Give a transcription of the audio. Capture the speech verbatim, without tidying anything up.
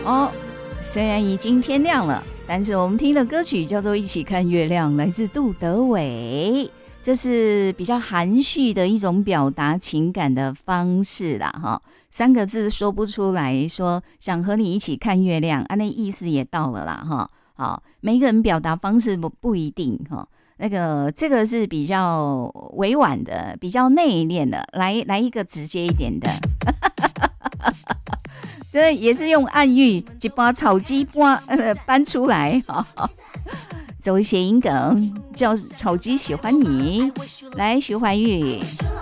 哦，虽然已经天亮了，但是我们听的歌曲叫做《一起看月亮》，来自杜德伟。这是比较含蓄的一种表达情感的方式啦，哈，三个字说不出来，说想和你一起看月亮，啊，那意思也到了啦，哈。好，每一个人表达方式不不一定哈。那个这个是比较委婉的，比较内敛的，来来一个直接一点的。这也是用暗喻，一把草鸡搬呃搬出来，哈。走谐音梗，叫草鸡喜欢你。来，徐怀钰。